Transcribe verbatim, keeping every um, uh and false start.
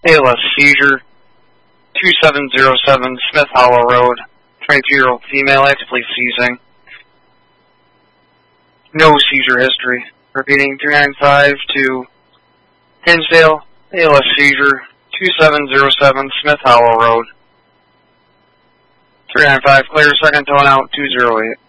A L S seizure, two seven zero seven Smith Hollow Road, twenty-two-year-old female actively seizing. No seizure history. Repeating, three nine five to Hinsdale, A L S seizure, two seven zero seven Smith Hollow Road. three nine five, clear, second tone out, two zero eight.